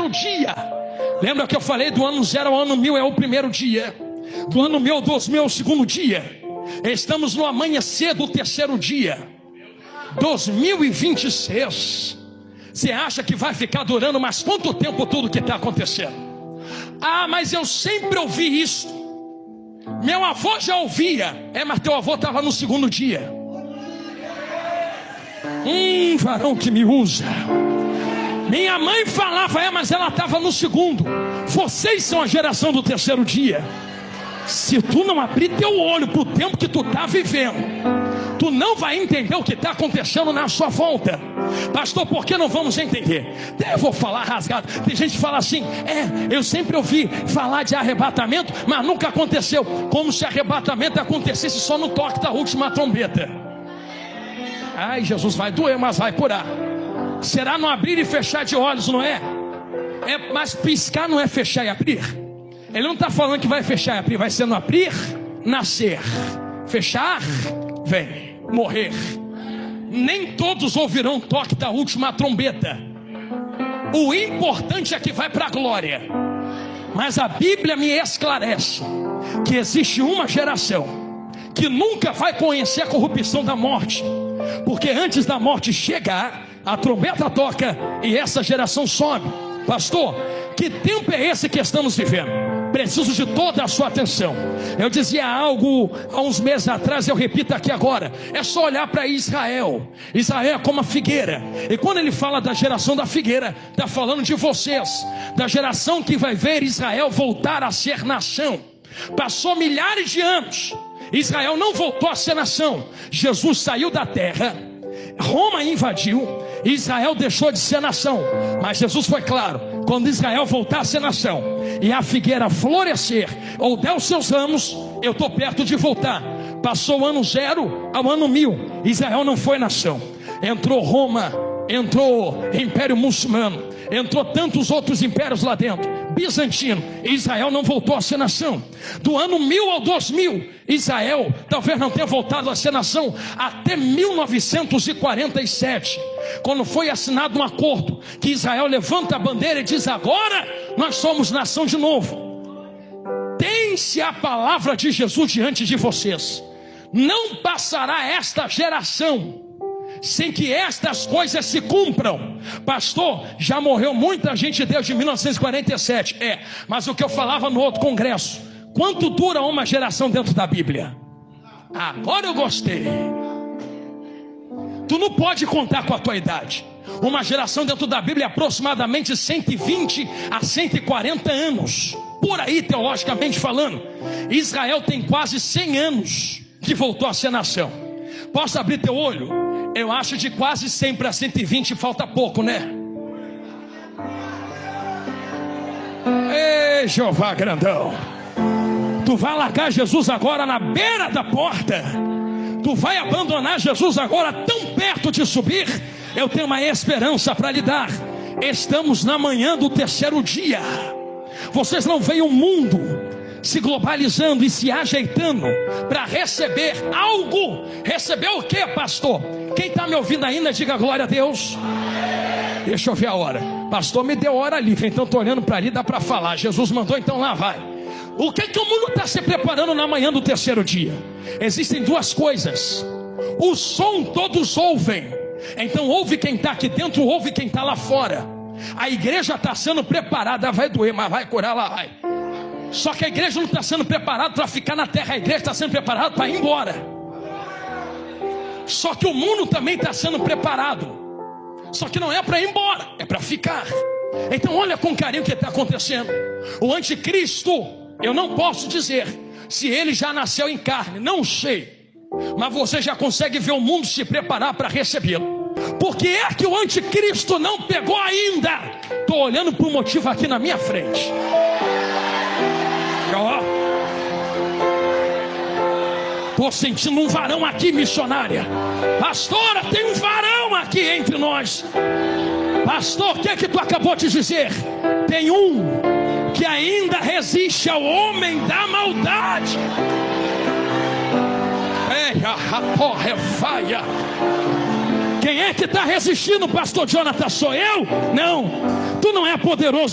terceiro dia. Lembra que eu falei do ano 0 ao ano 1000 é o primeiro dia, do ano 1000 ao 2000 é o segundo dia. Estamos no amanhecer do terceiro dia, 2026. Você acha que vai ficar durando mais quanto tempo tudo que está acontecendo? Ah, mas eu sempre ouvi isso. Meu avô já ouvia. Mas teu avô estava no segundo dia. Varão que me usa. Minha mãe falava, mas ela estava no segundo. Vocês são a geração do terceiro dia. Se tu não abrir teu olho para o tempo que tu está vivendo, tu não vai entender o que está acontecendo na sua volta. Pastor, por que não vamos entender? Eu vou falar rasgado. Tem gente que fala assim, eu sempre ouvi falar de arrebatamento, mas nunca aconteceu. Como se arrebatamento acontecesse só no toque da última trombeta. Ai, Jesus, vai doer, mas vai curar. Será no abrir e fechar de olhos, não é? Mas piscar não é fechar e abrir. Ele não está falando que vai fechar e abrir, vai ser no abrir, nascer, fechar, vem, morrer. Nem todos ouvirão o toque da última trombeta. O importante é que vai para a glória. Mas a Bíblia me esclarece que existe uma geração que nunca vai conhecer a corrupção da morte, porque antes da morte chegar, a trombeta toca e essa geração sobe. Pastor, que tempo é esse que estamos vivendo? Preciso de toda a sua atenção. Eu dizia algo há uns meses atrás, eu repito aqui agora. É só olhar para Israel. Israel é como a figueira. E quando ele fala da geração da figueira, está falando de vocês, da geração que vai ver Israel voltar a ser nação. Passou milhares de anos, Israel não voltou a ser nação. Jesus saiu da terra, Roma invadiu, Israel deixou de ser nação. Mas Jesus foi claro: quando Israel voltar a ser nação e a figueira florescer ou der os seus ramos, eu estou perto de voltar. Passou o ano 0 ao ano 1000, Israel não foi nação. Entrou Roma, entrou Império Muçulmano, entrou tantos outros impérios lá dentro, bizantino, e Israel não voltou a ser nação. Do ano 1000 ao 2000, Israel talvez não tenha voltado a ser nação até 1947, quando foi assinado um acordo que Israel levanta a bandeira e diz: agora nós somos nação de novo. Tem-se a palavra de Jesus diante de vocês. Não passará esta geração sem que estas coisas se cumpram. Pastor, já morreu muita gente desde 1947. Mas o que eu falava no outro congresso: quanto dura uma geração dentro da Bíblia? Agora eu gostei. Tu não pode contar com a tua idade. Uma geração dentro da Bíblia é aproximadamente 120 a 140 anos, por aí teologicamente falando. Israel tem quase 100 anos que voltou a ser nação. Posso abrir teu olho? Eu acho de quase 100 para 120 falta pouco, né? Ei, Jeová grandão, tu vai largar Jesus agora na beira da porta? Tu vai abandonar Jesus agora tão perto de subir? Eu tenho uma esperança para lhe dar. Estamos na manhã do terceiro dia. Vocês não veem o mundo se globalizando e se ajeitando para receber algo? Receber o que, pastor? Quem está me ouvindo ainda, diga glória a Deus. Deixa eu ver a hora. Pastor, me deu hora livre, então estou olhando para ali, dá para falar. Jesus mandou, então lá vai. O que o mundo está se preparando na manhã do terceiro dia? Existem duas coisas. O som todos ouvem. Então ouve quem está aqui dentro, ouve quem está lá fora. A igreja está sendo preparada, vai doer, mas vai curar, lá vai. Só que a igreja não está sendo preparada para ficar na terra. A igreja está sendo preparada para ir embora. Só que o mundo também está sendo preparado. Só que não é para ir embora, é para ficar. Então olha com carinho o que está acontecendo. O anticristo, eu não posso dizer se ele já nasceu em carne, não sei. Mas você já consegue ver o mundo se preparar para recebê-lo. Por que é que o anticristo não pegou ainda? Estou olhando para um motivo aqui na minha frente. Estou sentindo um varão aqui, missionária. Pastora, tem um varão aqui entre nós. Pastor, o que é que tu acabou de dizer? Tem um que ainda resiste ao homem da maldade. Quem é que está resistindo, pastor Jonathan? Sou eu? Não, tu não é poderoso